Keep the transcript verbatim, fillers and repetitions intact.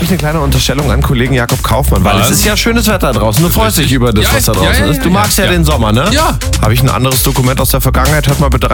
ich eine kleine Unterstellung an Kollegen Jakob Kaufmann, weil Was? es ist ja schönes Wetter draußen. Du freust dich über das, Ja, was da ja, draußen ja, ist. Du ja, magst ja, ja. den Sommer, ne? Ja. Habe ich ein anderes Dokument aus der Vergangenheit? Hört mal bitte